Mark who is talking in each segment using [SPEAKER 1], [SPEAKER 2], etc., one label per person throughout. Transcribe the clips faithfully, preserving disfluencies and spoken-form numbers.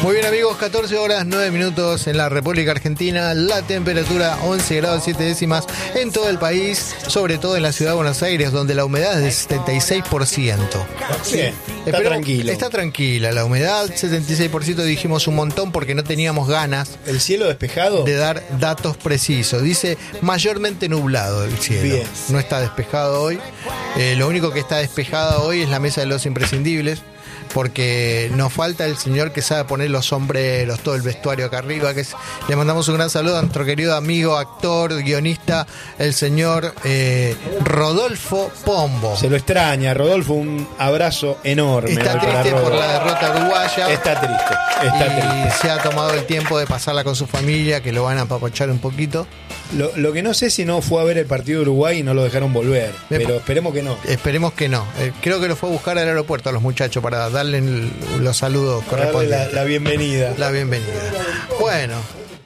[SPEAKER 1] Muy bien, amigos, catorce horas nueve minutos en la República Argentina, la temperatura once grados siete décimas en todo el país, sobre todo en la ciudad de Buenos Aires, donde la humedad es del setenta y seis por ciento.
[SPEAKER 2] Sí, está
[SPEAKER 1] Esperemos,
[SPEAKER 2] tranquilo.
[SPEAKER 1] Está tranquila la humedad, setenta y seis por ciento, dijimos un montón porque no teníamos ganas.
[SPEAKER 2] ¿El cielo despejado?
[SPEAKER 1] De dar datos precisos. Dice mayormente nublado el cielo.
[SPEAKER 2] Bien.
[SPEAKER 1] No está despejado hoy. Eh, lo único que está despejado hoy es la mesa de los imprescindibles, porque nos falta el señor que sabe poner los sombreros, todo el vestuario acá arriba, que es, le mandamos un gran saludo a nuestro querido amigo, actor, guionista, el señor eh, Rodolfo Pombo.
[SPEAKER 2] Se lo extraña, Rodolfo, un abrazo enorme.
[SPEAKER 1] Está triste por la derrota uruguaya.
[SPEAKER 2] Está triste, está
[SPEAKER 1] y
[SPEAKER 2] triste.
[SPEAKER 1] se ha tomado el tiempo de pasarla con su familia, que lo van a apapachar un poquito.
[SPEAKER 2] Lo, lo que no sé si no fue a ver el partido de Uruguay y no lo dejaron volver,
[SPEAKER 1] Me
[SPEAKER 2] pero
[SPEAKER 1] pa-
[SPEAKER 2] esperemos que no.
[SPEAKER 1] Esperemos que no. Eh, creo que lo fue a buscar al aeropuerto a los muchachos para darle el- los saludos
[SPEAKER 2] Para darle la,
[SPEAKER 1] correspondientes.
[SPEAKER 2] la bienvenida.
[SPEAKER 1] La bienvenida. Bueno,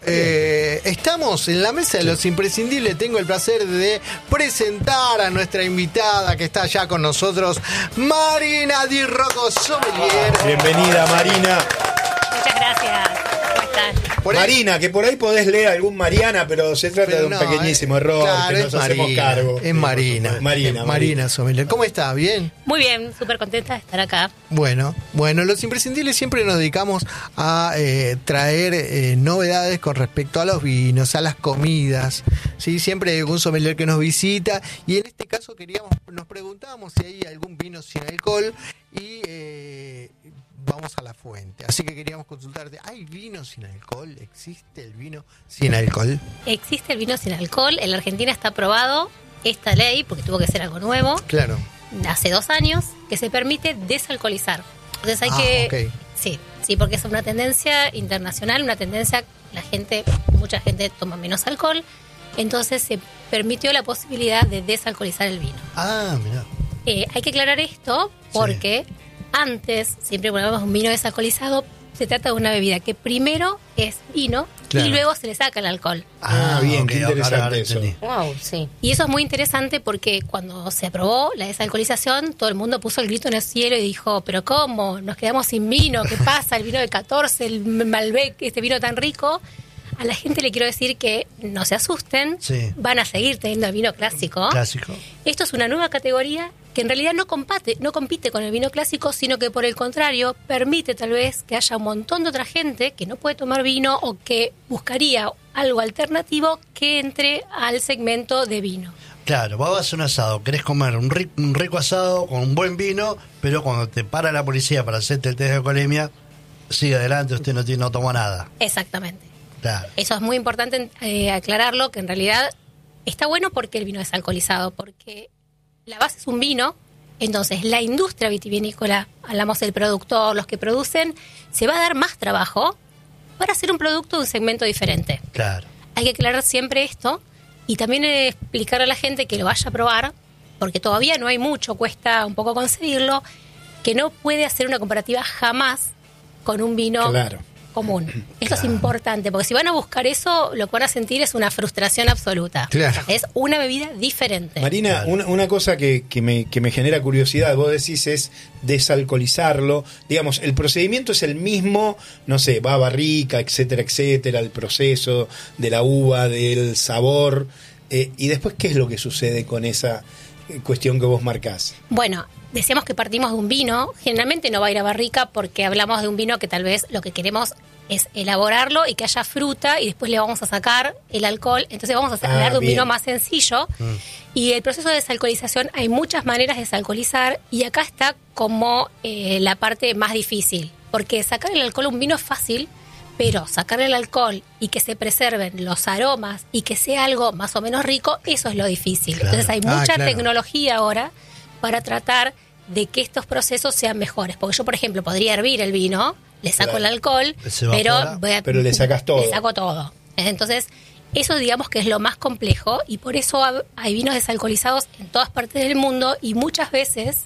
[SPEAKER 1] eh, estamos en la mesa de los imprescindibles. Tengo el placer de presentar a nuestra invitada que está allá con nosotros, Marina Di Rocco Sommelier.
[SPEAKER 2] Bienvenida, Marina.
[SPEAKER 3] Muchas gracias. ¿Cómo están?
[SPEAKER 1] Por ahí-
[SPEAKER 2] Marina, que por ahí podés leer algún Mariana, pero se trata
[SPEAKER 1] Pero
[SPEAKER 2] de un
[SPEAKER 1] no,
[SPEAKER 2] pequeñísimo
[SPEAKER 1] eh,
[SPEAKER 2] error,
[SPEAKER 1] claro,
[SPEAKER 2] que nos
[SPEAKER 1] es
[SPEAKER 2] hacemos
[SPEAKER 1] Marina,
[SPEAKER 2] cargo.
[SPEAKER 1] Es Marina.
[SPEAKER 2] Marina,
[SPEAKER 1] Marina Sommelier. ¿Cómo está? ¿Bien?
[SPEAKER 3] Muy bien, súper contenta de estar acá.
[SPEAKER 1] Bueno, bueno, los imprescindibles siempre nos dedicamos a eh, traer eh, novedades con respecto a los vinos, a las comidas, ¿sí? Siempre hay algún sommelier que nos visita y en este caso queríamos, nos preguntábamos si hay algún vino sin alcohol y eh, vamos a la fuente. Así que queríamos consultarte, ¿hay vino sin alcohol? ¿Existe el vino sin alcohol?
[SPEAKER 3] Existe el vino sin alcohol. En la Argentina está aprobado esta ley, porque tuvo que ser algo nuevo,
[SPEAKER 1] Claro.
[SPEAKER 3] hace dos años, que se permite desalcoholizar. Entonces hay
[SPEAKER 1] Ah,
[SPEAKER 3] que...
[SPEAKER 1] ok.
[SPEAKER 3] Sí, sí, porque es una tendencia internacional, una tendencia, la gente, mucha gente toma menos alcohol, entonces se permitió la posibilidad de desalcoholizar el vino.
[SPEAKER 1] Ah, mira.
[SPEAKER 3] Eh, hay que aclarar esto porque antes, siempre cuando hablamos de un vino desalcoholizado, se trata de una bebida que primero es vino
[SPEAKER 1] Claro.
[SPEAKER 3] y luego se le saca el alcohol.
[SPEAKER 2] Ah, bien,
[SPEAKER 1] ok,
[SPEAKER 2] qué
[SPEAKER 1] ahora-
[SPEAKER 2] interesante
[SPEAKER 1] ahora
[SPEAKER 2] eso.
[SPEAKER 1] entendí.
[SPEAKER 3] Wow, sí. Y eso es muy interesante porque cuando se aprobó la desalcoholización, todo el mundo puso el grito en el cielo y dijo, pero ¿cómo? Nos quedamos sin vino, ¿qué pasa? El vino de catorce, el Malbec, este vino tan rico. A la gente le quiero decir que no se asusten,
[SPEAKER 1] Sí.
[SPEAKER 3] van a seguir teniendo el vino clásico.
[SPEAKER 1] Clásico.
[SPEAKER 3] Esto es una nueva categoría que en realidad no compite, no compite con el vino clásico, sino que por el contrario permite tal vez que haya un montón de otra gente que no puede tomar vino o que buscaría algo alternativo que entre al segmento de vino.
[SPEAKER 4] Claro, vos vas a un asado, querés comer un, ri- un rico asado con un buen vino, pero cuando te para la policía para hacerte el test de alcoholemia, sigue adelante, usted no, tiene, no tomó nada.
[SPEAKER 3] Exactamente.
[SPEAKER 4] Claro.
[SPEAKER 3] Eso es muy importante eh, aclararlo, que en realidad está bueno porque el vino es alcoholizado, porque la base es un vino, entonces la industria vitivinícola, hablamos del productor, los que producen, se va a dar más trabajo para hacer un producto de un segmento diferente.
[SPEAKER 4] Claro.
[SPEAKER 3] Hay que aclarar siempre esto y también eh, explicar a la gente que lo vaya a probar, porque todavía no hay mucho, cuesta un poco conseguirlo, que no puede hacer una comparativa jamás con un vino
[SPEAKER 2] Claro.
[SPEAKER 3] común. Esto es importante, porque si van a buscar eso, lo que van a sentir es una frustración absoluta.
[SPEAKER 1] Claro.
[SPEAKER 3] Es una bebida diferente.
[SPEAKER 2] Marina,
[SPEAKER 4] Claro.
[SPEAKER 2] una, una cosa que, que, me, que me genera curiosidad, vos decís es desalcoholizarlo, digamos, el procedimiento es el mismo, no sé, va a barrica, etcétera, etcétera, el proceso de la uva, del sabor, eh, y después, ¿qué es lo que sucede con esa eh, cuestión que vos marcás?
[SPEAKER 3] Bueno, decíamos que partimos de un vino, generalmente no va a ir a barrica porque hablamos de un vino que tal vez lo que queremos es elaborarlo y que haya fruta y después le vamos a sacar el alcohol, entonces vamos a
[SPEAKER 2] Ah,
[SPEAKER 3] hablar de un
[SPEAKER 2] bien.
[SPEAKER 3] vino más sencillo. Y el proceso de desalcoholización, hay muchas maneras de desalcoholizar y acá está como eh, la parte más difícil, porque sacar el alcohol a un vino es fácil, pero sacar el alcohol y que se preserven los aromas y que sea algo más o menos rico, eso es lo difícil.
[SPEAKER 4] Claro.
[SPEAKER 3] Entonces hay
[SPEAKER 1] Ah,
[SPEAKER 3] mucha
[SPEAKER 1] claro.
[SPEAKER 3] tecnología ahora para tratar de que estos procesos sean mejores. Porque yo, por ejemplo, podría hervir el vino, le saco
[SPEAKER 2] Claro.
[SPEAKER 3] el alcohol,
[SPEAKER 4] Se evapora,
[SPEAKER 3] pero, voy a-
[SPEAKER 2] pero le sacas todo.
[SPEAKER 3] Le saco todo. Entonces, eso digamos que es lo más complejo y por eso ha- hay vinos desalcoholizados en todas partes del mundo y muchas veces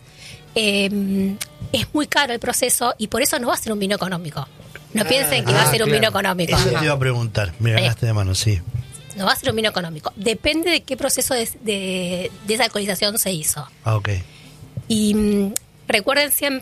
[SPEAKER 3] eh, es muy caro el proceso y por eso no va a ser un vino económico. No piensen que va
[SPEAKER 1] ah,
[SPEAKER 3] a ser un
[SPEAKER 1] claro.
[SPEAKER 3] vino económico.
[SPEAKER 4] Eso
[SPEAKER 3] No.
[SPEAKER 4] te iba a preguntar, me ganaste de mano, sí.
[SPEAKER 3] No va a ser un vino económico. Depende de qué proceso de, de desalcoholización se hizo.
[SPEAKER 4] Ah, ok.
[SPEAKER 3] Y mm, recuerden siempre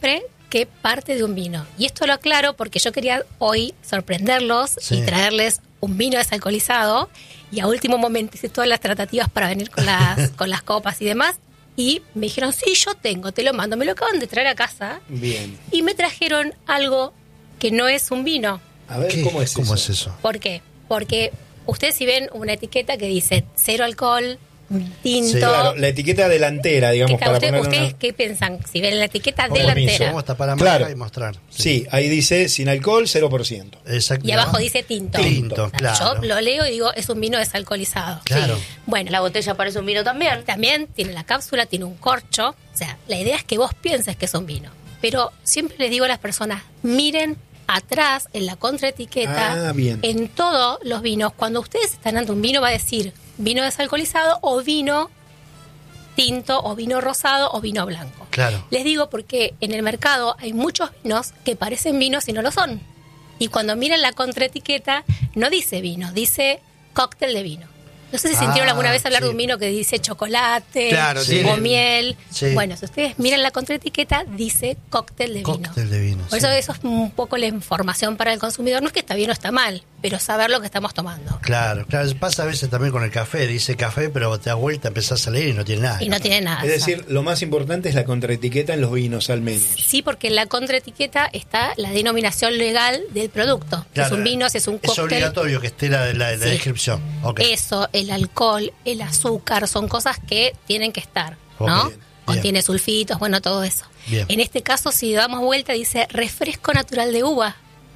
[SPEAKER 3] que parte de un vino. Y esto lo aclaro porque yo quería hoy sorprenderlos
[SPEAKER 4] Sí.
[SPEAKER 3] y traerles un vino desalcoholizado, y a último momento hice todas las tratativas para venir con las, con las copas y demás, y me dijeron, sí, yo tengo, te lo mando. Me lo acaban de traer a casa
[SPEAKER 2] Bien.
[SPEAKER 3] y me trajeron algo que no es un vino.
[SPEAKER 2] A ver,
[SPEAKER 4] ¿Qué?
[SPEAKER 2] ¿cómo es
[SPEAKER 4] ¿Cómo
[SPEAKER 2] eso?
[SPEAKER 4] es eso?
[SPEAKER 3] ¿Por qué? Porque ustedes si ven una etiqueta que dice cero alcohol, tinto...
[SPEAKER 4] Sí,
[SPEAKER 2] Claro, la etiqueta delantera, digamos,
[SPEAKER 3] ¿Qué-
[SPEAKER 2] para
[SPEAKER 3] usted-
[SPEAKER 2] poner
[SPEAKER 3] ¿Ustedes
[SPEAKER 2] una...
[SPEAKER 3] qué piensan? Si ven la etiqueta
[SPEAKER 4] Con permiso,
[SPEAKER 3] delantera
[SPEAKER 4] Vamos a tapar la
[SPEAKER 2] Claro.
[SPEAKER 4] marca y mostrar.
[SPEAKER 2] Sí, ahí dice sin alcohol, cero por ciento.
[SPEAKER 4] Exacto.
[SPEAKER 3] y abajo dice tinto.
[SPEAKER 4] Tinto,
[SPEAKER 3] O sea,
[SPEAKER 4] claro.
[SPEAKER 3] Yo lo leo y digo, es un vino desalcoholizado.
[SPEAKER 4] Claro.
[SPEAKER 3] Sí. Bueno,
[SPEAKER 5] La botella parece un vino también.
[SPEAKER 3] también tiene la cápsula, tiene un corcho. O sea, la idea es que vos pienses que es un vino. Pero siempre les digo a las personas, miren atrás en la contraetiqueta,
[SPEAKER 2] Ah, bien.
[SPEAKER 3] en todos los vinos, cuando ustedes están ante un vino va a decir vino desalcoholizado o vino tinto o vino rosado o vino blanco.
[SPEAKER 4] Claro.
[SPEAKER 3] Les digo porque en el mercado hay muchos vinos que parecen vinos y no lo son. Y cuando miran la contraetiqueta, no dice vino, dice cóctel de vino. No sé si
[SPEAKER 4] Ah,
[SPEAKER 3] sintieron alguna vez hablar
[SPEAKER 4] sí.
[SPEAKER 3] de un vino que dice chocolate
[SPEAKER 1] Claro,
[SPEAKER 3] o
[SPEAKER 1] tiene-
[SPEAKER 3] miel.
[SPEAKER 4] Sí.
[SPEAKER 3] Bueno, si ustedes miran la contraetiqueta, dice cóctel de vino.
[SPEAKER 4] Cóctel de vino.
[SPEAKER 3] Por
[SPEAKER 4] sí.
[SPEAKER 3] eso eso es un poco la información para el consumidor. No es que está bien o está mal, pero saber lo que estamos tomando.
[SPEAKER 4] Claro, claro. Pasa a veces también con el café. Dice café, pero te das vuelta, empezás a leer y no tiene nada.
[SPEAKER 3] Y no tiene nada.
[SPEAKER 2] Es decir, lo más importante es la contraetiqueta en los vinos, al menos.
[SPEAKER 3] Sí, porque en la contraetiqueta está la denominación legal del producto. Si
[SPEAKER 4] Claro,
[SPEAKER 3] es un vino, si es un
[SPEAKER 4] Es
[SPEAKER 3] cóctel.
[SPEAKER 4] obligatorio que esté la, la- la
[SPEAKER 3] Sí.
[SPEAKER 4] descripción. Ok.
[SPEAKER 3] Eso, el alcohol, el azúcar, son cosas que tienen que estar, ¿no?
[SPEAKER 4] Ok, bien,
[SPEAKER 3] Contiene sulfitos, bueno, todo eso.
[SPEAKER 4] Bien.
[SPEAKER 3] En este caso, si damos vuelta, dice refresco natural de uva,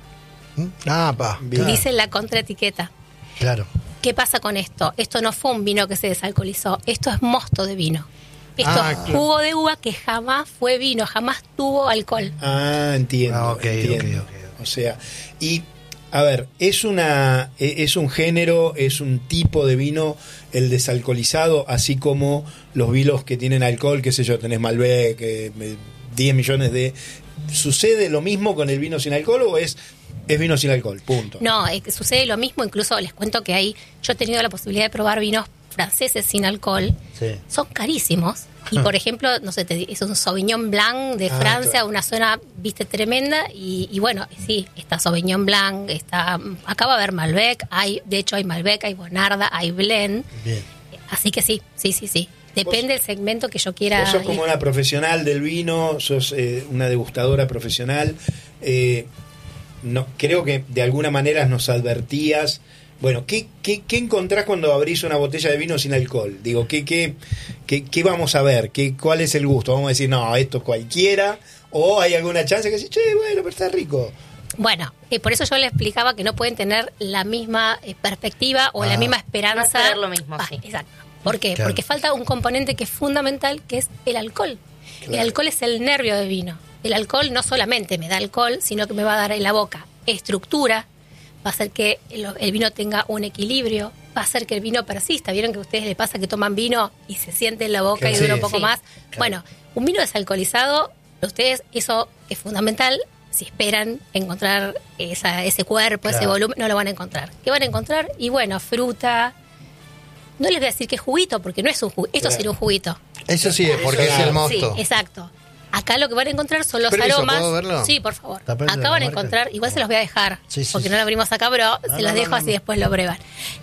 [SPEAKER 1] Ah, pa.
[SPEAKER 2] Bien.
[SPEAKER 3] dice en la contraetiqueta.
[SPEAKER 4] Claro.
[SPEAKER 3] ¿Qué pasa con esto? Esto no fue un vino que se desalcoholizó, esto es mosto de vino. Esto
[SPEAKER 1] Ah,
[SPEAKER 3] es
[SPEAKER 1] claro.
[SPEAKER 3] jugo de uva que jamás fue vino, jamás tuvo alcohol.
[SPEAKER 2] Ah, entiendo.
[SPEAKER 4] Ah, ok,
[SPEAKER 2] entiendo.
[SPEAKER 4] ok, ok, ok.
[SPEAKER 2] O sea, y a ver, es una e- es un género, es un tipo de vino el desalcoholizado, así como los vinos que tienen alcohol, qué sé yo, tenés Malbec, eh, me- diez millones de... ¿Sucede lo mismo con el vino sin alcohol o es es vino sin alcohol? Punto.
[SPEAKER 3] No, es que sucede lo mismo, incluso les cuento que hay, yo he tenido la posibilidad de probar vinos franceses sin alcohol,
[SPEAKER 4] Sí.
[SPEAKER 3] son carísimos. Y por ejemplo, no sé, te di- es un Sauvignon Blanc de
[SPEAKER 2] Ah,
[SPEAKER 3] Francia,
[SPEAKER 2] claro.
[SPEAKER 3] una zona, viste, tremenda. Y, y bueno, sí, está Sauvignon Blanc, está, acá va a haber Malbec, hay, de hecho hay Malbec, hay Bonarda, hay Blend.
[SPEAKER 4] Bien.
[SPEAKER 3] Así que sí, sí, sí, sí. Depende del segmento que yo quiera.
[SPEAKER 2] Vos sos como
[SPEAKER 3] ir.
[SPEAKER 2] una profesional del vino, sos eh, una degustadora profesional. Eh, no, creo que de alguna manera nos advertías. Bueno, ¿qué, qué, qué encontrás cuando abrís una botella de vino sin alcohol? Digo, ¿qué, qué, qué, qué vamos a ver? ¿Qué, ¿Cuál es el gusto? ¿Vamos a decir, no, esto es cualquiera? ¿O hay alguna chance que decís, che, bueno, pero está rico?
[SPEAKER 3] Bueno, eh, por eso yo le explicaba que no pueden tener la misma eh, perspectiva o la
[SPEAKER 4] Ah.
[SPEAKER 3] misma
[SPEAKER 5] No
[SPEAKER 3] esperanza.
[SPEAKER 5] esperar lo mismo,
[SPEAKER 3] Ah,
[SPEAKER 5] sí.
[SPEAKER 3] Exacto. ¿Por qué?
[SPEAKER 4] Claro.
[SPEAKER 3] Porque falta un componente que es fundamental, que es el alcohol. El
[SPEAKER 2] Claro.
[SPEAKER 3] alcohol es el nervio del vino. El alcohol no solamente me da alcohol, sino que me va a dar en la boca estructura, va a hacer que el, el vino tenga un equilibrio, va a hacer que el vino persista. ¿Vieron que a ustedes les pasa que toman vino y se siente en la boca
[SPEAKER 2] Claro.
[SPEAKER 3] y dura
[SPEAKER 2] Sí,
[SPEAKER 3] un poco
[SPEAKER 5] sí.
[SPEAKER 3] más? Bueno, un vino desalcoholizado, ustedes, eso es fundamental. Si esperan encontrar esa, ese cuerpo, ese
[SPEAKER 4] Claro.
[SPEAKER 3] volumen, no lo van a encontrar. ¿Qué van a encontrar? Y bueno, fruta. No les voy a decir que es juguito, porque no es un juguito. Esto
[SPEAKER 2] Claro.
[SPEAKER 3] sería un juguito.
[SPEAKER 1] Eso sí, es porque es el
[SPEAKER 3] Sí,
[SPEAKER 1] mosto.
[SPEAKER 3] exacto. Acá lo que van a encontrar son los
[SPEAKER 1] Permiso,
[SPEAKER 3] aromas.
[SPEAKER 1] ¿puedo verlo?
[SPEAKER 3] Sí, por favor.
[SPEAKER 4] Depende de
[SPEAKER 3] Acá
[SPEAKER 4] la
[SPEAKER 3] van a
[SPEAKER 4] marca.
[SPEAKER 3] encontrar, igual se los voy a dejar,
[SPEAKER 4] Sí, sí,
[SPEAKER 3] porque
[SPEAKER 4] sí.
[SPEAKER 3] no lo abrimos acá, pero
[SPEAKER 4] No,
[SPEAKER 3] se
[SPEAKER 4] no,
[SPEAKER 3] los
[SPEAKER 4] no,
[SPEAKER 3] dejo
[SPEAKER 4] no,
[SPEAKER 3] así
[SPEAKER 4] no.
[SPEAKER 3] después lo prueban.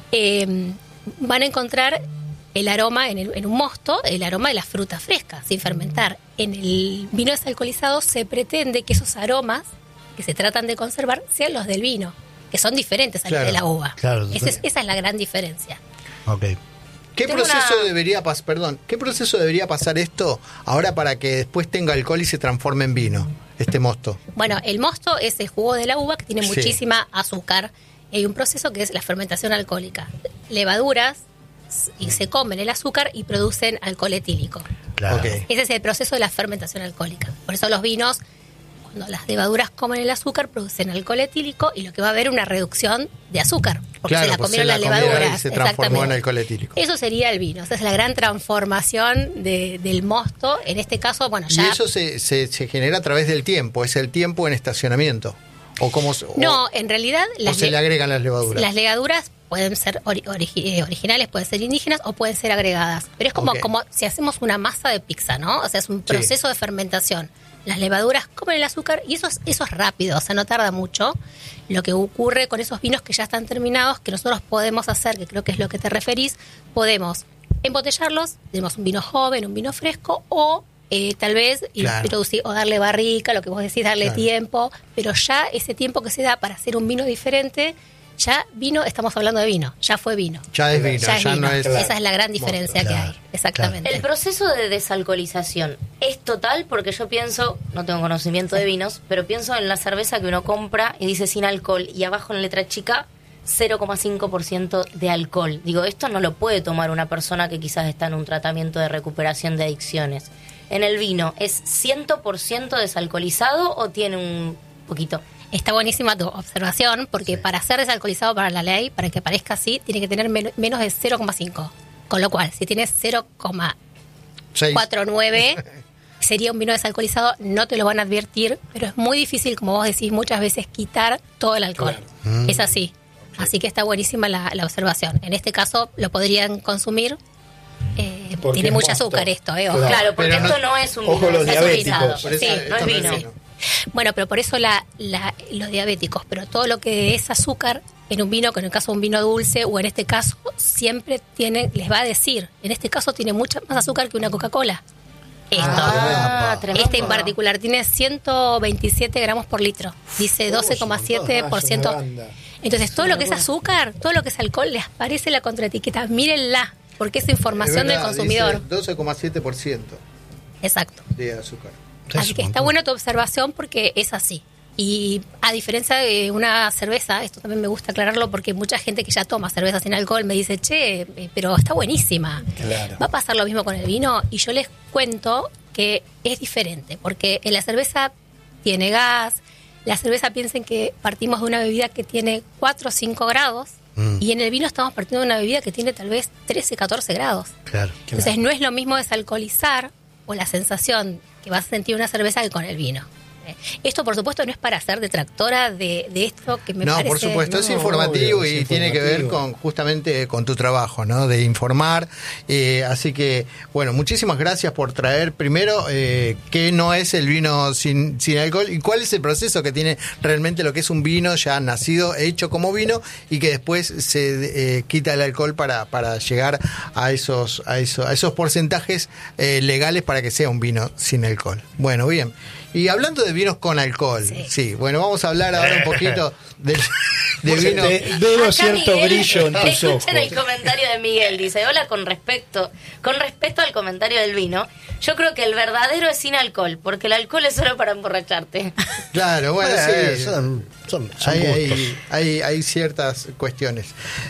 [SPEAKER 3] Eh, van a encontrar el aroma en, el- en un mosto, el aroma de las frutas frescas, sin fermentar. En el vino desalcoholizado se pretende que esos aromas que se tratan de conservar sean los del vino, que son diferentes a los
[SPEAKER 1] Claro.
[SPEAKER 3] de la uva.
[SPEAKER 4] Claro,
[SPEAKER 3] Ese es-
[SPEAKER 4] sí.
[SPEAKER 3] esa es la gran diferencia.
[SPEAKER 4] Ok.
[SPEAKER 1] ¿Qué
[SPEAKER 5] Tengo
[SPEAKER 1] proceso
[SPEAKER 5] una-
[SPEAKER 1] debería pasar, perdón, qué proceso debería pasar esto ahora para que después tenga alcohol y se transforme en vino, este mosto?
[SPEAKER 3] Bueno, el mosto es el jugo de la uva que tiene
[SPEAKER 1] Sí.
[SPEAKER 3] muchísima azúcar. Y hay un proceso que es la fermentación alcohólica. Levaduras s- y se comen el azúcar y producen alcohol etílico.
[SPEAKER 4] Claro.
[SPEAKER 1] Ok.
[SPEAKER 3] Ese es el proceso de la fermentación alcohólica. Por eso los vinos, cuando las levaduras comen el azúcar, producen alcohol etílico y lo que va a haber una reducción de azúcar. Porque
[SPEAKER 1] Claro,
[SPEAKER 3] se la
[SPEAKER 1] pues
[SPEAKER 3] comieron
[SPEAKER 1] se la
[SPEAKER 3] las
[SPEAKER 1] comieron
[SPEAKER 3] levaduras.
[SPEAKER 1] y se transformó en
[SPEAKER 3] exactamente.
[SPEAKER 1] alcohol etílico.
[SPEAKER 3] Eso sería el vino. Esa es la gran transformación de- del mosto. En este caso, bueno,
[SPEAKER 1] Y
[SPEAKER 3] ya...
[SPEAKER 1] eso se, se, se genera a través del tiempo, es el tiempo en estacionamiento. O cómo se- o-
[SPEAKER 3] No, en realidad...
[SPEAKER 1] o
[SPEAKER 3] las
[SPEAKER 1] se
[SPEAKER 3] le-
[SPEAKER 1] le agregan las levaduras.
[SPEAKER 3] Las levaduras pueden ser ori- origi- eh, originales, pueden ser indígenas o pueden ser agregadas. Pero es como,
[SPEAKER 1] Ok.
[SPEAKER 3] como si hacemos una masa de pizza, ¿no? O sea, es un
[SPEAKER 1] Sí.
[SPEAKER 3] proceso de fermentación. las levaduras comen el azúcar y eso es, eso es rápido, o sea, no tarda mucho. Lo que ocurre con esos vinos que ya están terminados, que nosotros podemos hacer, que creo que es lo que te referís, podemos embotellarlos, tenemos un vino joven, un vino fresco, o eh, tal vez
[SPEAKER 1] Claro.
[SPEAKER 3] introducir, o darle barrica, lo que vos decís, darle
[SPEAKER 1] Claro.
[SPEAKER 3] tiempo, pero ya ese tiempo que se da para hacer un vino diferente, ya vino, estamos hablando de vino, ya fue vino.
[SPEAKER 1] Ya es vino,
[SPEAKER 3] Ya es
[SPEAKER 1] ya
[SPEAKER 3] vino.
[SPEAKER 1] no es...
[SPEAKER 3] Esa es la gran diferencia que
[SPEAKER 1] Claro,
[SPEAKER 3] hay, exactamente.
[SPEAKER 5] El proceso de desalcoholización es total, porque yo pienso, no tengo conocimiento de vinos, pero pienso en la cerveza que uno compra y dice sin alcohol y abajo en letra chica cero coma cinco por ciento de alcohol. Digo, esto no lo puede tomar una persona que quizás está en un tratamiento de recuperación de adicciones. En el vino, ¿es cien por ciento desalcoholizado o tiene un poquito?
[SPEAKER 3] Está buenísima tu observación, porque para ser desalcoholizado para la ley, para que parezca así, tiene que tener men- menos de cero coma cinco. Con lo cual, si tienes cero coma
[SPEAKER 1] Seis.
[SPEAKER 3] cuarenta y nueve, sería un vino desalcoholizado, no te lo van a advertir, pero es muy difícil, como vos decís muchas veces, quitar todo el alcohol.
[SPEAKER 2] Claro.
[SPEAKER 3] Es así. Así que está buenísima la, la observación. En este caso, lo podrían consumir. Eh,
[SPEAKER 2] Porque
[SPEAKER 3] tiene
[SPEAKER 2] es
[SPEAKER 3] mucho
[SPEAKER 2] mosto.
[SPEAKER 3] azúcar esto, ¿eh? Ojo.
[SPEAKER 2] Claro.
[SPEAKER 5] Claro, porque
[SPEAKER 1] Pero no-
[SPEAKER 5] esto no, es un
[SPEAKER 2] ojo
[SPEAKER 5] vino
[SPEAKER 2] los
[SPEAKER 5] desalcoholizado.
[SPEAKER 2] diabéticos,
[SPEAKER 1] por eso
[SPEAKER 5] Sí,
[SPEAKER 1] esto
[SPEAKER 5] no es
[SPEAKER 1] no es
[SPEAKER 5] vino.
[SPEAKER 1] vino.
[SPEAKER 3] Bueno, pero por eso la, la- los diabéticos, pero todo lo que es azúcar en un vino, que en el caso de un vino dulce, o en este caso, siempre tiene, les va a decir, en este caso tiene mucha más azúcar que una Coca-Cola. Esto.
[SPEAKER 5] Ah, tremendo.
[SPEAKER 3] Este en particular tiene ciento veintisiete gramos por litro, dice doce coma siete por ciento.
[SPEAKER 2] Ah, es una banda.
[SPEAKER 3] Entonces, todo lo que es azúcar, todo lo que es alcohol, les aparece la contraetiqueta. Mírenla, porque es información
[SPEAKER 1] Es verdad,
[SPEAKER 3] del consumidor.
[SPEAKER 1] dice doce coma siete por ciento
[SPEAKER 3] Exacto.
[SPEAKER 1] de azúcar.
[SPEAKER 3] Así que está buena tu observación porque es así. Y a diferencia de una cerveza, esto también me gusta aclararlo porque mucha gente que ya toma cerveza sin alcohol me dice, che, eh, pero está buenísima.
[SPEAKER 2] Claro.
[SPEAKER 3] Va a pasar lo mismo con el vino y yo les cuento que es diferente porque en la cerveza tiene gas, la cerveza piensen que partimos de una bebida que tiene cuatro o cinco grados
[SPEAKER 4] Mm.
[SPEAKER 3] y en el vino estamos partiendo de una bebida que tiene tal vez trece, catorce grados.
[SPEAKER 4] Claro.
[SPEAKER 3] Entonces no es lo mismo desalcoholizar o la sensación que vas a sentir una cerveza que con el vino. Eh, Esto, por supuesto, no es para ser detractora de, de esto que me
[SPEAKER 1] No,
[SPEAKER 3] parece...
[SPEAKER 1] por supuesto, es
[SPEAKER 2] No,
[SPEAKER 1] informativo
[SPEAKER 2] obvio,
[SPEAKER 1] y
[SPEAKER 2] es
[SPEAKER 1] tiene que ver
[SPEAKER 2] informativo.
[SPEAKER 1] con justamente con tu trabajo, ¿no? De informar. Eh, así que, bueno, muchísimas gracias por traer primero eh, qué no es el vino sin, sin alcohol y cuál es el proceso que tiene realmente lo que es un vino ya nacido, hecho como vino y que después se eh, quita el alcohol para, para llegar a esos, a esos, a esos porcentajes eh, legales para que sea un vino sin alcohol. Bueno, bien. Y hablando de vinos con alcohol, sí,
[SPEAKER 3] Sí.
[SPEAKER 1] bueno, vamos a hablar ahora un poquito de, de
[SPEAKER 2] Vos
[SPEAKER 1] vino.
[SPEAKER 2] te- veo
[SPEAKER 5] Acá
[SPEAKER 2] cierto
[SPEAKER 5] Miguel,
[SPEAKER 2] brillo en tus ojos.
[SPEAKER 5] escuchen el comentario de Miguel, dice, hola, con respecto, con respecto al comentario del vino, yo creo que el verdadero es sin alcohol, porque el alcohol es solo para emborracharte.
[SPEAKER 1] Claro, bueno,
[SPEAKER 4] Eh,
[SPEAKER 1] sí.
[SPEAKER 4] son, son, son
[SPEAKER 1] Hay,
[SPEAKER 4] gustos.
[SPEAKER 1] hay, hay, hay ciertas cuestiones.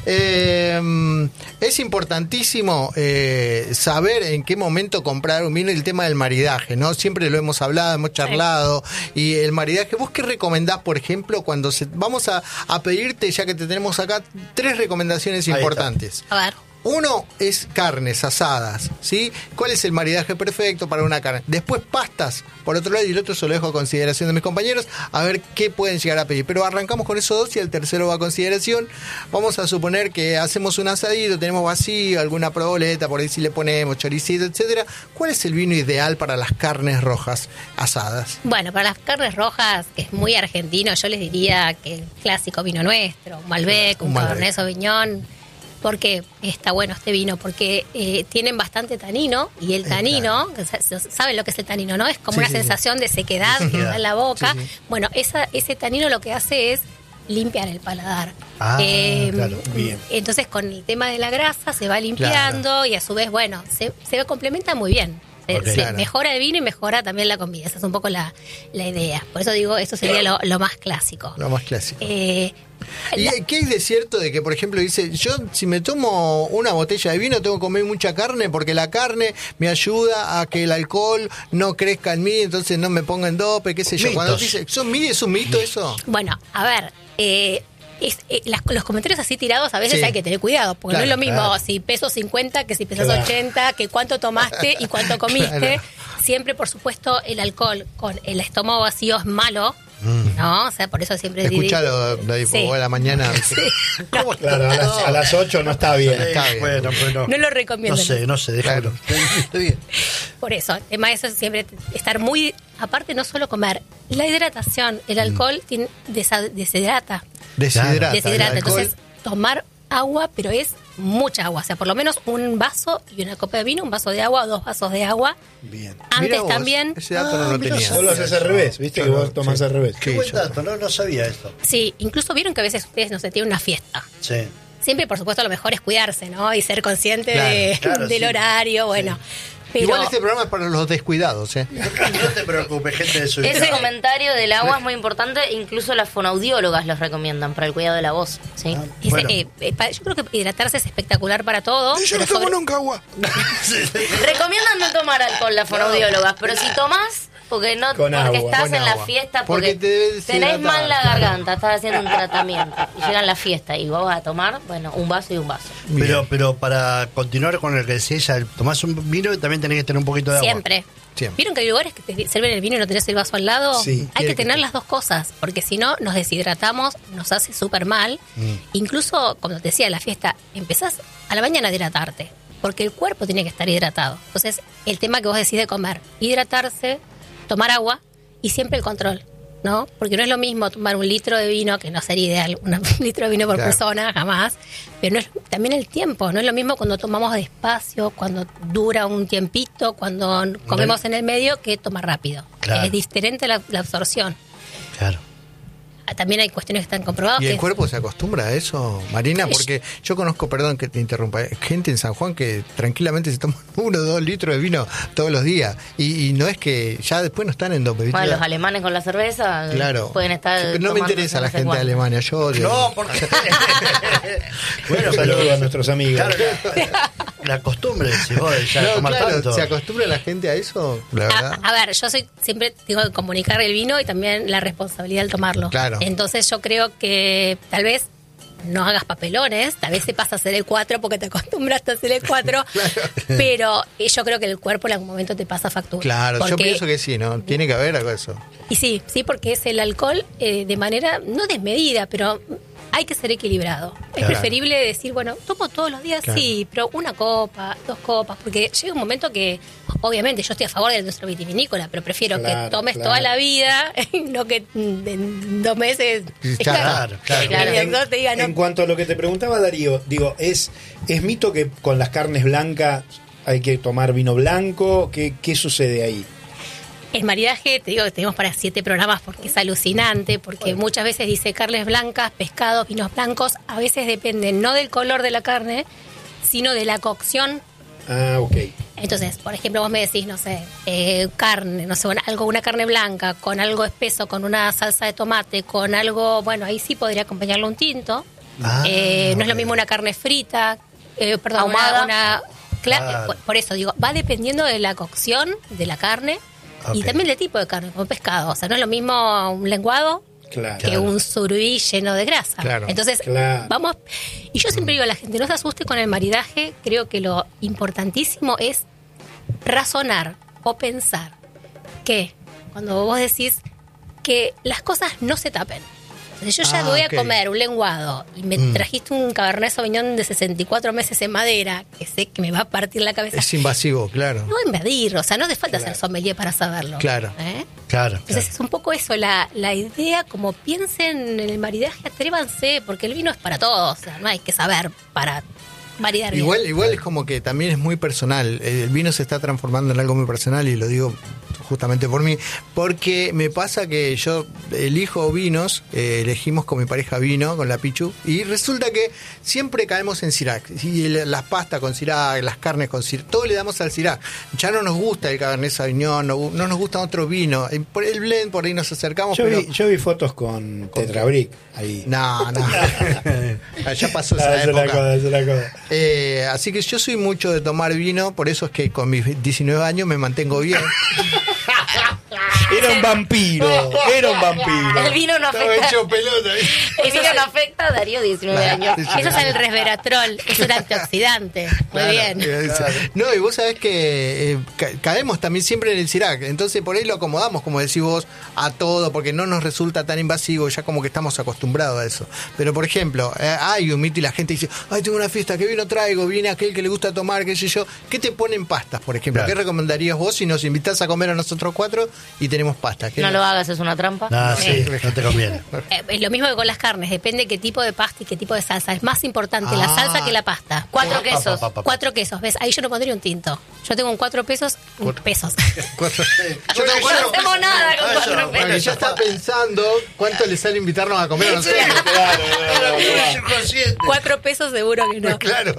[SPEAKER 1] Eh, es importantísimo eh, saber en qué momento comprar un vino y el tema del maridaje, ¿no? Siempre lo hemos hablado, hemos charlado. Y el maridaje, ¿vos qué recomendás, por ejemplo, cuando se, vamos a, a pedirte, ya que te tenemos acá, tres recomendaciones
[SPEAKER 4] Ahí está.
[SPEAKER 1] importantes?
[SPEAKER 3] A ver,
[SPEAKER 1] Uno es carnes asadas, ¿sí? ¿Cuál es el maridaje perfecto para una carne? Después pastas, por otro lado, y el otro se lo dejo a consideración de mis compañeros, a ver qué pueden llegar a pedir. Pero arrancamos con esos dos y el tercero va a consideración. Vamos a suponer que hacemos un asadito, tenemos vacío, alguna proboleta, por ahí si le ponemos choricito, etcétera. ¿Cuál es el vino ideal para las carnes rojas asadas?
[SPEAKER 3] bueno, para las carnes rojas, que es muy argentino, yo les diría que el clásico vino nuestro, un Malbec, un,
[SPEAKER 1] Un Malbec.
[SPEAKER 3] Cabernet Sauvignon. ¿Por qué está bueno este vino? Porque eh, tienen bastante tanino y el
[SPEAKER 1] Eh,
[SPEAKER 3] tanino, que sa- sa- ¿saben lo que es el tanino, no? Es como
[SPEAKER 1] Sí,
[SPEAKER 3] una
[SPEAKER 1] sí, sí.
[SPEAKER 3] sensación de sequedad que
[SPEAKER 4] Sequedad.
[SPEAKER 3] da en la boca.
[SPEAKER 1] Sí, sí.
[SPEAKER 3] Bueno, esa, ese tanino lo que hace es limpiar el paladar.
[SPEAKER 4] Ah, claro,
[SPEAKER 2] bien.
[SPEAKER 3] Entonces con el tema de la grasa se va limpiando y a su vez, bueno, se, se complementa muy bien. Se,
[SPEAKER 4] Ok.
[SPEAKER 3] se
[SPEAKER 1] Claro.
[SPEAKER 3] mejora el vino y mejora también la comida. Esa es un poco la, la idea. Por eso digo, esto sería lo, lo más clásico.
[SPEAKER 1] Lo más clásico.
[SPEAKER 3] Eh,
[SPEAKER 1] ¿Y
[SPEAKER 3] la-
[SPEAKER 1] qué hay de cierto de que, por ejemplo, dice, yo si me tomo una botella de vino tengo que comer mucha carne porque la carne me ayuda a que el alcohol no crezca en mí, entonces no me ponga en dope, qué sé yo?
[SPEAKER 4] Mitos.
[SPEAKER 1] Cuando dice, ¿son mi- ¿es un mito eso?
[SPEAKER 3] Bueno, a ver, eh, es- eh, las- los comentarios así tirados a veces
[SPEAKER 1] Sí.
[SPEAKER 3] hay que tener cuidado, porque
[SPEAKER 1] Claro,
[SPEAKER 3] no es lo mismo
[SPEAKER 4] claro.
[SPEAKER 3] si peso cincuenta que si pesas
[SPEAKER 2] Claro.
[SPEAKER 3] ochenta, que cuánto tomaste y cuánto comiste.
[SPEAKER 1] Claro.
[SPEAKER 3] Siempre, por supuesto, el alcohol con el estómago vacío es malo, ¿no? O sea, por eso siempre... digo-
[SPEAKER 1] Escuchalo, David,
[SPEAKER 3] Sí.
[SPEAKER 1] porque a la mañana.
[SPEAKER 4] ¿Cómo está?
[SPEAKER 2] Claro, a las, a las ocho no está bien.
[SPEAKER 1] Está bien.
[SPEAKER 4] Bueno, bueno.
[SPEAKER 3] No lo recomiendo.
[SPEAKER 4] No sé, no sé, déjalo. Está bien.
[SPEAKER 3] Por eso, el tema es siempre estar muy... Aparte, no solo comer. La hidratación, el alcohol tiene, desa- deshidrata.
[SPEAKER 1] Deshidrata.
[SPEAKER 3] Deshidrata.
[SPEAKER 1] el alcohol.
[SPEAKER 3] Entonces, tomar agua, pero es mucha agua. O sea, por lo menos un vaso y una copa de vino, un vaso de agua o dos vasos de agua.
[SPEAKER 2] Bien.
[SPEAKER 3] Antes
[SPEAKER 1] Mirá vos,
[SPEAKER 3] también...
[SPEAKER 1] Ese dato no
[SPEAKER 4] Ah,
[SPEAKER 1] lo
[SPEAKER 4] mirá,
[SPEAKER 1] tenía.
[SPEAKER 2] Vos lo haces al revés, viste
[SPEAKER 1] Yo
[SPEAKER 2] que
[SPEAKER 1] no,
[SPEAKER 2] vos tomás
[SPEAKER 1] sí.
[SPEAKER 2] al revés.
[SPEAKER 4] Qué
[SPEAKER 1] Sí,
[SPEAKER 4] buen
[SPEAKER 1] yo-
[SPEAKER 4] dato, no, no sabía esto.
[SPEAKER 3] Sí, incluso vieron que a veces ustedes, no sé, tienen una fiesta.
[SPEAKER 4] Sí.
[SPEAKER 3] Siempre, por supuesto, lo mejor es cuidarse, ¿no? Y ser consciente
[SPEAKER 1] Claro,
[SPEAKER 3] de-
[SPEAKER 4] claro,
[SPEAKER 3] del
[SPEAKER 4] sí.
[SPEAKER 3] horario, bueno. Pero
[SPEAKER 1] Igual este programa es para los descuidados, ¿eh?
[SPEAKER 4] No te preocupes, gente de su
[SPEAKER 5] Ese
[SPEAKER 4] vida.
[SPEAKER 5] comentario del agua es muy importante, incluso las fonoaudiólogas los recomiendan para el cuidado de la voz. ¿sí?
[SPEAKER 4] Ah,
[SPEAKER 3] ese,
[SPEAKER 4] bueno.
[SPEAKER 3] eh, eh, pa- yo creo que hidratarse es espectacular para todo.
[SPEAKER 1] Yo
[SPEAKER 3] pero
[SPEAKER 1] no tomo
[SPEAKER 3] sobre-
[SPEAKER 1] nunca agua.
[SPEAKER 5] Recomiendan no tomar alcohol las fonoaudiólogas, pero si tomás, porque no
[SPEAKER 2] Con
[SPEAKER 5] porque
[SPEAKER 2] agua,
[SPEAKER 5] estás
[SPEAKER 1] con
[SPEAKER 5] en la
[SPEAKER 1] agua.
[SPEAKER 5] fiesta,
[SPEAKER 1] Porque
[SPEAKER 5] porque,
[SPEAKER 1] te debes
[SPEAKER 5] tenés
[SPEAKER 1] deshidratar,
[SPEAKER 5] mal la
[SPEAKER 1] claro.
[SPEAKER 5] garganta, estás haciendo un tratamiento y llegan la fiesta y vos vas a tomar, bueno, un vaso y un vaso.
[SPEAKER 4] Pero, pero para continuar con el que decía ella, tomás un vino y también tenés que tener un poquito de agua.
[SPEAKER 3] Siempre.
[SPEAKER 1] Siempre.
[SPEAKER 3] ¿Vieron que hay lugares que te sirven el vino y no tenés el vaso al lado?
[SPEAKER 2] Sí,
[SPEAKER 3] hay
[SPEAKER 2] quiere
[SPEAKER 3] que
[SPEAKER 2] que
[SPEAKER 3] tener
[SPEAKER 2] te-
[SPEAKER 3] las dos cosas, porque si no nos deshidratamos, nos hace súper mal.
[SPEAKER 1] Mm.
[SPEAKER 3] Incluso, como te decía, en la fiesta, empezás a la mañana a hidratarte, porque el cuerpo tiene que estar hidratado. Entonces, el tema que vos decís de comer, hidratarse, tomar agua y siempre el control, ¿no? Porque no es lo mismo tomar un litro de vino, que no sería ideal, un litro de vino por
[SPEAKER 1] Claro.
[SPEAKER 3] persona, jamás, pero no es, también el tiempo, no es lo mismo cuando tomamos despacio, cuando dura un tiempito, cuando comemos en el medio, que tomar rápido.
[SPEAKER 4] Claro.
[SPEAKER 3] Es diferente la, la absorción.
[SPEAKER 4] Claro.
[SPEAKER 3] Ah, También hay cuestiones que están comprobadas.
[SPEAKER 1] ¿Y el
[SPEAKER 3] que-
[SPEAKER 1] cuerpo se acostumbra a eso, Marina?
[SPEAKER 3] Sí.
[SPEAKER 1] Porque yo conozco, perdón que te interrumpa, eh, gente en San Juan que tranquilamente se toma uno o dos litros de vino todos los días. Y, y no es que ya después no están en dope. ¿viste?
[SPEAKER 5] Bueno, los alemanes con la cerveza eh,
[SPEAKER 1] Claro.
[SPEAKER 5] pueden estar.
[SPEAKER 1] Sí, pero no me
[SPEAKER 5] tomándose
[SPEAKER 1] interesa la
[SPEAKER 5] no sé
[SPEAKER 1] gente de
[SPEAKER 5] cuánto.
[SPEAKER 1] Alemania. Yo odio-
[SPEAKER 4] No, porque.
[SPEAKER 2] Bueno, saludos a nuestros amigos.
[SPEAKER 4] Claro, la, la costumbre, si vos ya
[SPEAKER 1] No,
[SPEAKER 4] tomar
[SPEAKER 1] claro,
[SPEAKER 4] tanto.
[SPEAKER 1] ¿se acostumbra la gente a eso? La verdad.
[SPEAKER 3] A, a ver, yo soy siempre tengo que comunicar el vino y también la responsabilidad del tomarlo.
[SPEAKER 1] Claro.
[SPEAKER 3] Entonces yo creo que tal vez no hagas papelones, tal vez se pasa a hacer el cuatro porque te acostumbraste a hacer el cuatro, pero eh, yo creo que el cuerpo en algún momento te pasa factura.
[SPEAKER 1] Claro, yo
[SPEAKER 3] Porque-
[SPEAKER 1] pienso que sí, ¿no? Tiene que haber algo de eso.
[SPEAKER 3] Y sí, sí, porque es el alcohol eh, de manera, no desmedida, pero hay que ser equilibrado. Es
[SPEAKER 4] Claro.
[SPEAKER 3] preferible decir, bueno, tomo todos los días,
[SPEAKER 1] Claro.
[SPEAKER 3] sí, pero una copa, dos copas, porque llega un momento que, obviamente, yo estoy a favor de nuestro vitivinícola, pero prefiero
[SPEAKER 2] Claro,
[SPEAKER 3] que tomes
[SPEAKER 2] claro.
[SPEAKER 3] toda la vida, no que en dos meses...
[SPEAKER 1] Sí,
[SPEAKER 4] claro, claro.
[SPEAKER 3] que el
[SPEAKER 2] En,
[SPEAKER 3] doctor te diga, no,
[SPEAKER 2] en cuanto a lo que te preguntaba Darío, digo, ¿es, es mito que con las carnes blancas hay que tomar vino blanco? ¿Qué, qué sucede ahí?
[SPEAKER 3] el maridaje, te digo que tenemos para siete programas porque es alucinante, porque muchas veces dice carnes blancas, pescados, vinos blancos, a veces dependen no del color de la carne, sino de la cocción.
[SPEAKER 2] Ah, ok.
[SPEAKER 3] Entonces, por ejemplo, vos me decís, no sé, eh, carne, no sé, una, algo, una carne blanca con algo espeso, con una salsa de tomate, con algo, bueno, ahí sí podría acompañarlo un tinto.
[SPEAKER 4] Ah,
[SPEAKER 3] Eh, no es lo
[SPEAKER 4] ok.
[SPEAKER 3] mismo una carne frita, eh, perdón,
[SPEAKER 5] Ahumada.
[SPEAKER 3] una... una- cla-
[SPEAKER 4] Claro.
[SPEAKER 3] por, por eso digo, va dependiendo de la cocción de la carne y
[SPEAKER 4] Ok.
[SPEAKER 3] también del tipo de carne, como pescado. O sea, no es lo mismo un lenguado
[SPEAKER 2] Claro.
[SPEAKER 3] que
[SPEAKER 4] Claro.
[SPEAKER 3] un surubí lleno de grasa.
[SPEAKER 1] Claro.
[SPEAKER 3] Entonces,
[SPEAKER 2] Claro.
[SPEAKER 3] vamos. Y yo siempre digo a la gente, no se asuste con el maridaje. Creo que lo importantísimo es razonar o pensar que cuando vos decís que las cosas no se tapen. Si yo ya
[SPEAKER 1] Ah,
[SPEAKER 3] voy
[SPEAKER 1] ok.
[SPEAKER 3] a comer un lenguado y me
[SPEAKER 4] Mm.
[SPEAKER 3] trajiste un Cabernet Sauvignon de sesenta y cuatro meses en madera, que sé que me va a partir la cabeza,
[SPEAKER 1] Es invasivo, claro.
[SPEAKER 3] no invadir, o sea, no hace falta ser sommelier para saberlo.
[SPEAKER 1] Claro.
[SPEAKER 3] ¿eh?
[SPEAKER 4] Claro.
[SPEAKER 3] Entonces
[SPEAKER 4] claro.
[SPEAKER 3] es un poco eso, la, la idea, como piensen en el maridaje, atrévanse, porque el vino es para todos, o sea, no hay que saber para maridar bien.
[SPEAKER 1] Igual, igual es como que también es muy personal. El vino se está transformando en algo muy personal y lo digo justamente por mí, porque me pasa que yo elijo vinos, eh, elegimos con mi pareja vino, con la Pichu, y resulta que siempre caemos en Syrah. Y el- las pastas con Syrah, las carnes con Syrah, todo le damos al Syrah. Ya no nos gusta el Cabernet Sauvignon, no, no nos gustan otros vinos. El por el blend por ahí nos acercamos,
[SPEAKER 2] Yo,
[SPEAKER 1] pero...
[SPEAKER 2] vi, yo vi fotos con Tetrabric ahí.
[SPEAKER 1] No, no. Ya pasó
[SPEAKER 2] Ah,
[SPEAKER 1] esa
[SPEAKER 2] es una
[SPEAKER 1] época.
[SPEAKER 2] cosa, es una cosa.
[SPEAKER 1] Eh, así que yo soy mucho de tomar vino, por eso es que con mis diecinueve años me mantengo bien.
[SPEAKER 2] Era un vampiro, era un vampiro.
[SPEAKER 5] El vino no
[SPEAKER 1] Estaba
[SPEAKER 5] afecta.
[SPEAKER 1] hecho pelota.
[SPEAKER 5] El vino no afecta a Darío, diecinueve años.
[SPEAKER 3] Eso es el resveratrol, es un antioxidante. Muy
[SPEAKER 1] Claro,
[SPEAKER 3] bien.
[SPEAKER 1] claro. No, y vos sabés que eh, ca- caemos también siempre en el Cirac, entonces por ahí lo acomodamos, como decís vos, a todo, porque no nos resulta tan invasivo, ya como que estamos acostumbrados a eso. Pero por ejemplo, eh, hay un mito y la gente dice, ay, tengo una fiesta, ¿qué vino traigo? Viene aquel que le gusta tomar, qué sé yo. ¿Qué te ponen pastas, por ejemplo?
[SPEAKER 4] Claro.
[SPEAKER 1] ¿Qué recomendarías vos si nos invitás a comer a nosotros cuatro y tenemos pastas? ¿Qué
[SPEAKER 5] No lo hagas, es una trampa.
[SPEAKER 4] No, sí, no te conviene.
[SPEAKER 3] Eh, es lo mismo que con las carnes, depende qué tipo de pasta y qué tipo de salsa. Es más importante la
[SPEAKER 1] Ah.
[SPEAKER 3] salsa que la pasta.
[SPEAKER 5] Cuatro quesos.
[SPEAKER 4] Pa, pa, pa, pa.
[SPEAKER 3] Cuatro quesos, ¿ves? Ahí yo no pondría un tinto. Yo tengo un cuatro pesos, un pesos.
[SPEAKER 1] Cuatro-
[SPEAKER 4] Yo tengo
[SPEAKER 5] No
[SPEAKER 4] cuatro
[SPEAKER 5] hacemos
[SPEAKER 4] pesos.
[SPEAKER 5] nada con
[SPEAKER 4] Ah,
[SPEAKER 5] cuatro
[SPEAKER 4] eso,
[SPEAKER 5] pesos.
[SPEAKER 1] Porque ya está pensando cuánto le sale invitarnos a comer a nosotros.
[SPEAKER 2] Claro,
[SPEAKER 4] Era muy subconsciente.
[SPEAKER 3] Cuatro pesos seguro que no.
[SPEAKER 1] Claro.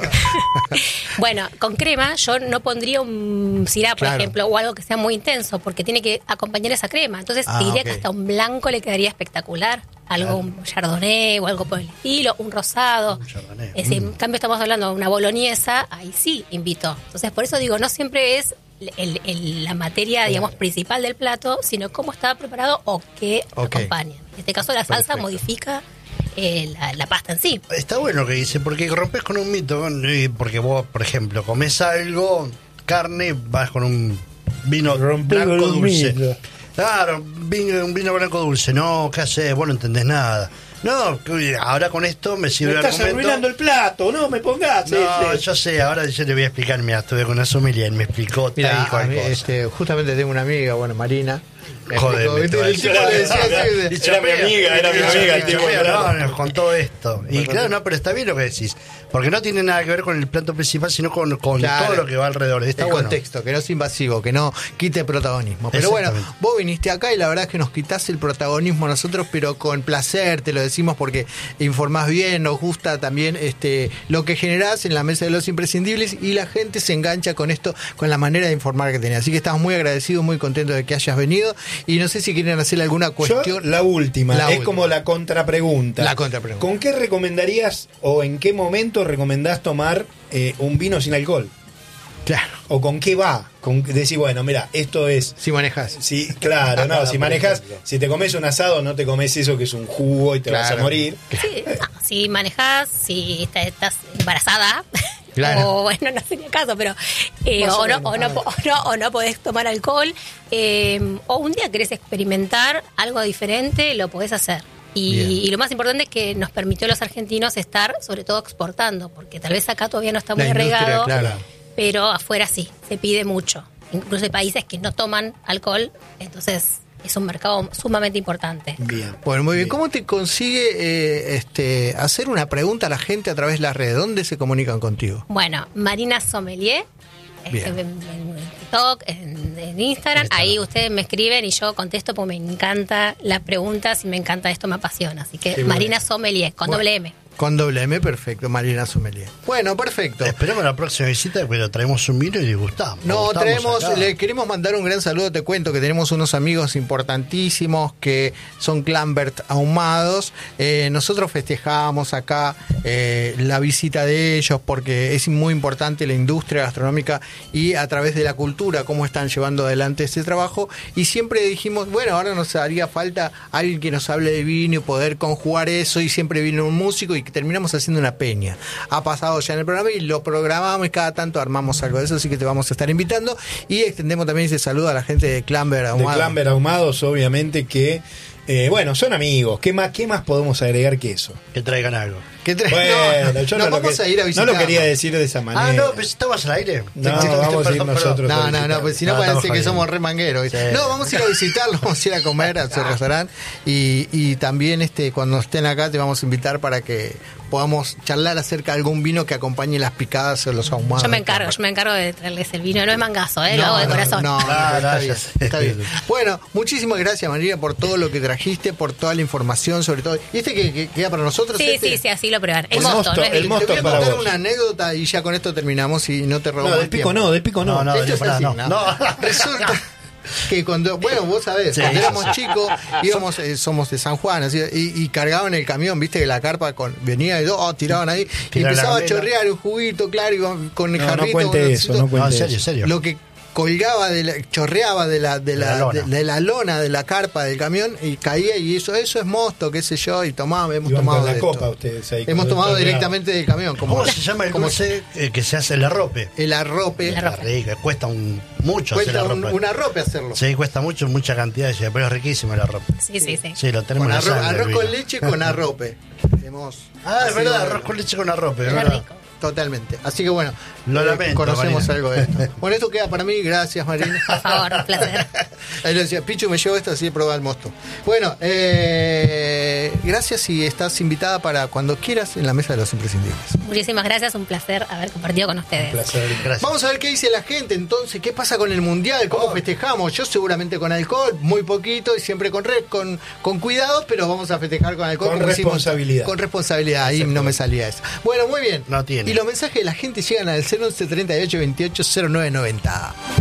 [SPEAKER 3] Bueno, con crema yo no pondría un sirá, por
[SPEAKER 1] Claro.
[SPEAKER 3] ejemplo, o algo que sea muy intenso, porque tiene que acompañar esa crema. Entonces
[SPEAKER 1] Ah,
[SPEAKER 3] te diría
[SPEAKER 1] ok.
[SPEAKER 3] que hasta un blanco le quedaría espectacular. Algo, un chardonnay o algo por el estilo, un rosado.
[SPEAKER 4] Un chardonnay.
[SPEAKER 3] Es decir, en cambio estamos hablando de una boloñesa, ahí sí invito. Entonces por eso digo, no siempre es el- el- la materia, digamos, principal del plato, sino cómo está preparado o qué
[SPEAKER 1] Ok.
[SPEAKER 3] acompaña. En este caso la salsa
[SPEAKER 1] Perfecto.
[SPEAKER 3] modifica eh, la, la pasta en sí.
[SPEAKER 4] Está bueno lo que dice, porque rompes con un mito, y porque vos, por ejemplo, comes algo, carne, vas con un vino
[SPEAKER 2] Rompés
[SPEAKER 4] blanco
[SPEAKER 2] con un
[SPEAKER 4] dulce.
[SPEAKER 2] mito.
[SPEAKER 4] Claro, vino, un vino blanco dulce. No, ¿qué haces? Vos no entendés nada. No, que ahora con esto me
[SPEAKER 2] Me
[SPEAKER 4] sirve el
[SPEAKER 2] estás
[SPEAKER 4] argumento.
[SPEAKER 2] arruinando el plato, no me pongas.
[SPEAKER 4] No,
[SPEAKER 2] ese.
[SPEAKER 4] yo sé, ahora yo te voy a explicar. Mira, estuve con una sommelier y me explicó
[SPEAKER 1] Mira,
[SPEAKER 4] tal y
[SPEAKER 1] a
[SPEAKER 4] cual
[SPEAKER 1] mí,
[SPEAKER 4] cosa.
[SPEAKER 1] este, justamente tengo una amiga, bueno, Marina. me
[SPEAKER 4] Joder,
[SPEAKER 1] explicó,
[SPEAKER 4] me
[SPEAKER 1] ¿viste?
[SPEAKER 4] te va a
[SPEAKER 1] El
[SPEAKER 4] decir.
[SPEAKER 1] tipo le decía así,
[SPEAKER 2] Era
[SPEAKER 1] dice,
[SPEAKER 2] mi amiga, era mi amiga, el tipo,
[SPEAKER 4] No,
[SPEAKER 2] claro.
[SPEAKER 4] nos contó esto. Y claro, no, pero está bien lo que decís. Porque no tiene nada que ver con el plato principal, sino con, con
[SPEAKER 1] Claro.
[SPEAKER 4] todo lo que va alrededor. Está
[SPEAKER 1] el
[SPEAKER 4] bueno.
[SPEAKER 1] contexto, que no es invasivo, que no quite protagonismo. Pero bueno,
[SPEAKER 4] Exactamente.
[SPEAKER 1] vos viniste acá y la verdad es que nos quitás el protagonismo a nosotros, pero con placer, te lo decimos porque informás bien, nos gusta también este lo que generás en la mesa de los imprescindibles y la gente se engancha con esto, con la manera de informar que tenés. Así que estamos muy agradecidos, muy contentos de que hayas venido y no sé si quieren hacerle alguna
[SPEAKER 2] Yo,
[SPEAKER 1] cuestión.
[SPEAKER 2] la última,
[SPEAKER 1] La
[SPEAKER 2] es
[SPEAKER 1] última.
[SPEAKER 2] como la contrapregunta.
[SPEAKER 1] La contrapregunta.
[SPEAKER 2] ¿Con qué recomendarías o en qué momento recomendás tomar eh, un vino sin alcohol?
[SPEAKER 1] Claro,
[SPEAKER 2] ¿O con qué va? Con decir, bueno, mira, esto es...
[SPEAKER 1] si manejas.
[SPEAKER 2] Sí, claro, no, si manejas, si te comes un asado, no te comes eso que es un jugo y te vas a
[SPEAKER 1] Claro.
[SPEAKER 2] morir.
[SPEAKER 3] Sí, no, si manejas, si está- estás embarazada,
[SPEAKER 1] Claro.
[SPEAKER 3] o bueno, no sería caso, pero eh,
[SPEAKER 1] Más o
[SPEAKER 3] o, no,
[SPEAKER 1] menos,
[SPEAKER 3] o, no,
[SPEAKER 1] a ver.
[SPEAKER 3] po- o, no, o no podés tomar alcohol, eh, o un día querés experimentar algo diferente, lo podés hacer. Y,
[SPEAKER 1] Bien.
[SPEAKER 3] y lo más importante es que nos permitió a los argentinos estar, sobre todo, exportando, porque tal vez acá todavía no está
[SPEAKER 1] La
[SPEAKER 3] muy
[SPEAKER 1] industria,
[SPEAKER 3] arraigado,
[SPEAKER 1] claro.
[SPEAKER 3] pero afuera sí, se pide mucho. Incluso hay países que no toman alcohol, entonces es un mercado sumamente importante.
[SPEAKER 2] Bien.
[SPEAKER 1] Bueno, muy bien. ¿Cómo te consigue eh, este hacer una pregunta a la gente a través de las redes? ¿Dónde se comunican contigo?
[SPEAKER 3] Bueno, Marina Sommelier,
[SPEAKER 1] Bien.
[SPEAKER 3] en, en- en TikTok, en, en Instagram, ahí ustedes me escriben y yo contesto porque me encanta las preguntas y me encanta esto, me apasiona. Así que
[SPEAKER 1] Qué
[SPEAKER 3] Marina
[SPEAKER 1] bueno.
[SPEAKER 3] Sommelier, con
[SPEAKER 1] Bueno.
[SPEAKER 3] doble M.
[SPEAKER 1] Con doble M, perfecto, Marina Sommelier. Bueno, perfecto.
[SPEAKER 4] Esperemos la próxima visita, pero traemos un vino y degustamos.
[SPEAKER 1] No,
[SPEAKER 4] Gustamos
[SPEAKER 1] traemos,
[SPEAKER 4] acá.
[SPEAKER 1] le queremos mandar un gran saludo, te cuento que tenemos unos amigos importantísimos que son Clambert ahumados. Eh, nosotros festejamos acá eh, la visita de ellos porque es muy importante la industria gastronómica y a través de la cultura, cómo están llevando adelante este trabajo. Y siempre dijimos, bueno, ahora nos haría falta alguien que nos hable de vino y poder conjugar eso, y siempre vino un músico y terminamos haciendo una peña. Ha pasado ya en el programa y lo programamos y cada tanto armamos algo de eso, así que te vamos a estar invitando y extendemos también ese saludo a la gente de Clamber
[SPEAKER 2] De
[SPEAKER 1] Ahumado.
[SPEAKER 2] Clamber Ahumados, obviamente que, eh, bueno, son amigos. ¿Qué más, ¿Qué más podemos agregar que eso?
[SPEAKER 4] Que traigan algo.
[SPEAKER 1] Que tra-
[SPEAKER 2] Bueno,
[SPEAKER 1] no,
[SPEAKER 2] yo
[SPEAKER 1] no,
[SPEAKER 2] no, lo
[SPEAKER 1] vamos
[SPEAKER 2] que-
[SPEAKER 1] a ir a
[SPEAKER 2] no
[SPEAKER 1] visitar.
[SPEAKER 2] lo quería decir de esa manera.
[SPEAKER 4] Ah, no, pero estabas al aire.
[SPEAKER 2] No,
[SPEAKER 4] Te- te- te-
[SPEAKER 2] vamos a ir
[SPEAKER 4] perdón,
[SPEAKER 2] nosotros.
[SPEAKER 1] No, no, no, pues si no
[SPEAKER 4] No,
[SPEAKER 1] parece
[SPEAKER 4] estamos
[SPEAKER 1] que somos
[SPEAKER 4] jodiendo.
[SPEAKER 1] re mangueros.
[SPEAKER 4] Sí.
[SPEAKER 1] No, vamos a ir a visitarlo, vamos a ir a comer a su restaurante y, y también este cuando estén acá te vamos a invitar para que podamos charlar acerca de algún vino que acompañe las picadas o los ahumados.
[SPEAKER 3] Yo me encargo, yo me encargo de traerles el vino, no es mangazo, ¿eh? lo
[SPEAKER 1] No,
[SPEAKER 3] hago de
[SPEAKER 1] no,
[SPEAKER 3] corazón.
[SPEAKER 1] No, no,
[SPEAKER 4] Ah,
[SPEAKER 1] está,
[SPEAKER 4] no,
[SPEAKER 1] bien,
[SPEAKER 4] ya sé.
[SPEAKER 1] está bien. Bueno, muchísimas gracias, María, por todo lo que trajiste, por toda la información, sobre todo. ¿Y este que, que queda para nosotros?
[SPEAKER 3] Sí,
[SPEAKER 1] este?
[SPEAKER 3] sí, sí, así lo prueban. El,
[SPEAKER 2] El
[SPEAKER 3] mosto,
[SPEAKER 2] mosto,
[SPEAKER 3] no es
[SPEAKER 2] el
[SPEAKER 3] vino.
[SPEAKER 2] mosto.
[SPEAKER 1] Te voy a
[SPEAKER 2] para
[SPEAKER 1] contar
[SPEAKER 2] vos.
[SPEAKER 1] una anécdota y ya con esto terminamos y no te robamos
[SPEAKER 2] No, del
[SPEAKER 1] más
[SPEAKER 2] pico
[SPEAKER 1] tiempo.
[SPEAKER 2] no, del pico no.
[SPEAKER 4] No, no,
[SPEAKER 1] Esto es
[SPEAKER 4] pará,
[SPEAKER 1] así,
[SPEAKER 4] no.
[SPEAKER 1] ¿no?
[SPEAKER 4] No.
[SPEAKER 1] Resulta que cuando, bueno, vos sabés,
[SPEAKER 4] Sí,
[SPEAKER 1] cuando
[SPEAKER 4] sí,
[SPEAKER 1] éramos
[SPEAKER 4] sí.
[SPEAKER 1] chicos, íbamos, eh, somos de San Juan, así, y, y cargaban el camión, viste que la carpa con, venía y oh, tiraban ahí, y
[SPEAKER 4] Tiraban la
[SPEAKER 1] empezaba a
[SPEAKER 4] gomela.
[SPEAKER 1] chorrear un juguito, claro, y con el
[SPEAKER 2] No, no
[SPEAKER 1] jarrito.
[SPEAKER 2] cuente
[SPEAKER 1] con el
[SPEAKER 2] eso,
[SPEAKER 1] vasito.
[SPEAKER 2] no cuente
[SPEAKER 4] No, en serio,
[SPEAKER 2] eso.
[SPEAKER 4] en serio.
[SPEAKER 1] Lo que colgaba, de la, chorreaba de la, de,
[SPEAKER 4] De
[SPEAKER 1] la,
[SPEAKER 4] la lona.
[SPEAKER 1] de, de la lona de la carpa del camión y caía y eso eso es mosto, qué sé yo, y tomaba, hemos
[SPEAKER 2] Iban
[SPEAKER 1] tomado
[SPEAKER 2] con la
[SPEAKER 1] de
[SPEAKER 2] copa
[SPEAKER 1] esto.
[SPEAKER 2] ustedes ahí.
[SPEAKER 1] Hemos
[SPEAKER 2] con
[SPEAKER 1] tomado
[SPEAKER 2] el torneado.
[SPEAKER 1] directamente del camión. Como,
[SPEAKER 4] ¿Cómo se llama el
[SPEAKER 1] como
[SPEAKER 4] dulce eh, que se hace el arrope?
[SPEAKER 1] el arrope.
[SPEAKER 3] El
[SPEAKER 4] La
[SPEAKER 3] arrope.
[SPEAKER 4] rica, cuesta un, mucho hacer
[SPEAKER 1] Cuesta
[SPEAKER 4] el
[SPEAKER 1] un,
[SPEAKER 4] arrope.
[SPEAKER 1] un arrope hacerlo.
[SPEAKER 4] Sí, cuesta mucho, mucha cantidad de pero es riquísimo el arrope.
[SPEAKER 3] Sí, sí, sí.
[SPEAKER 4] Sí, lo tenemos
[SPEAKER 1] Con
[SPEAKER 4] en la
[SPEAKER 1] arroz,
[SPEAKER 4] sangre,
[SPEAKER 1] arroz
[SPEAKER 4] el
[SPEAKER 1] con
[SPEAKER 4] vino.
[SPEAKER 1] leche con arrope. Hemos-
[SPEAKER 4] Ah,
[SPEAKER 1] ha
[SPEAKER 4] es
[SPEAKER 1] sido-
[SPEAKER 4] verdad, arroz con leche con arrope. es
[SPEAKER 3] Era
[SPEAKER 4] verdad.
[SPEAKER 3] rico.
[SPEAKER 1] Totalmente. Así que bueno,
[SPEAKER 4] Lo
[SPEAKER 1] eh,
[SPEAKER 4] lamento,
[SPEAKER 1] conocemos
[SPEAKER 4] Marina.
[SPEAKER 1] algo de esto. Bueno, esto queda para mí. Gracias, Marina.
[SPEAKER 3] Por favor, un placer.
[SPEAKER 1] Ahí le decía, Pichu me llevó esto, así de probar el mosto. Bueno, eh, gracias y estás invitada para cuando quieras en la mesa de los imprescindibles.
[SPEAKER 3] Muchísimas gracias, un placer haber compartido con ustedes.
[SPEAKER 2] Un placer.
[SPEAKER 4] Gracias.
[SPEAKER 1] Vamos a ver qué dice la gente entonces, qué pasa con el mundial, cómo
[SPEAKER 2] Oh.
[SPEAKER 1] festejamos. Yo seguramente con alcohol, muy poquito y siempre con re- con, con cuidado, pero vamos a festejar con alcohol.
[SPEAKER 2] Con
[SPEAKER 1] como hicimos-
[SPEAKER 2] responsabilidad.
[SPEAKER 1] con responsabilidad, ahí no me salía eso. Bueno, muy bien.
[SPEAKER 4] No tiene.
[SPEAKER 1] Y los mensajes de la gente llegan al cero once treinta y ocho veintiocho cero nueve noventa.